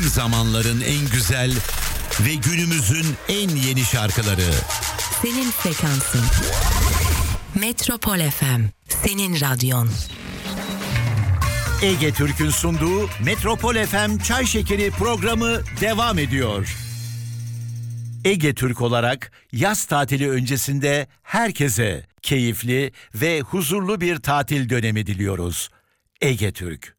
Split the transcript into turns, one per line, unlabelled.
zamanların en güzel ve günümüzün en yeni şarkıları.
Senin frekansın. Metropol FM. Senin radyon.
Ege Türk'ün sunduğu Metropol FM Çay Şekeri programı devam ediyor. Ege Türk olarak yaz tatili öncesinde herkese keyifli ve huzurlu bir tatil dönemi diliyoruz. Ege Türk.